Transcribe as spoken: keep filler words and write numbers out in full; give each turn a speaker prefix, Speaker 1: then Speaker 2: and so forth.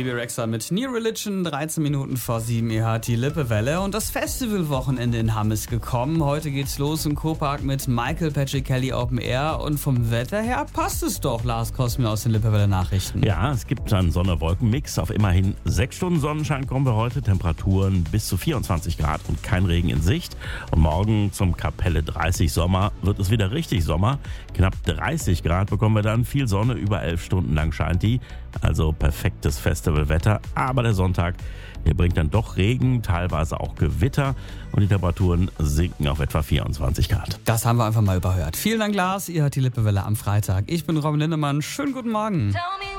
Speaker 1: Bibi Rexha mit New Religion, dreizehn Minuten vor sieben. Ihr hört die Lippewelle und das Festivalwochenende in Hamm ist gekommen. Heute geht's los im Kurpark mit Michael Patrick Kelly Open Air und vom Wetter her passt es doch, Lars Kosmi aus den Lippewelle Nachrichten.
Speaker 2: Ja, es gibt einen Sonne-Wolken-Mix. Auf immerhin sechs Stunden Sonnenschein kommen wir heute. Temperaturen bis zu vierundzwanzig Grad und kein Regen in Sicht. Und morgen zum Kapelle dreißig Sommer wird es wieder richtig Sommer. Knapp dreißig Grad bekommen wir dann. Viel Sonne, über elf Stunden lang scheint die. Also perfektes Festivalwetter. Aber der Sonntag, der bringt dann doch Regen, teilweise auch Gewitter. Und die Temperaturen sinken auf etwa vierundzwanzig Grad.
Speaker 1: Das haben wir einfach mal überhört. Vielen Dank, Lars. Ihr hört die Lippewelle am Freitag. Ich bin Robin Lindemann. Schönen guten Morgen.